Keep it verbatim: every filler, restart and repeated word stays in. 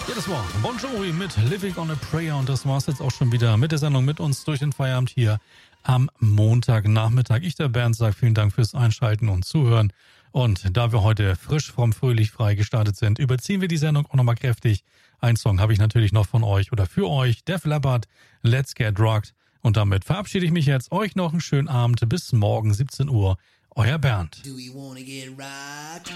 Ja, das war Bon Jovi mit Living on a Prayer und das war's jetzt auch schon wieder mit der Sendung mit uns durch den Feierabend hier am Montagnachmittag. Ich, der Bernd, sage vielen Dank fürs Einschalten und Zuhören. Und da wir heute frisch, fromm, fröhlich, frei gestartet sind, überziehen wir die Sendung auch nochmal kräftig. Einen Song habe ich natürlich noch von euch oder für euch, Def Leppard, Let's Get Rocked. Und damit verabschiede ich mich jetzt. Euch noch einen schönen Abend. Bis morgen siebzehn Uhr. Euer Bernd.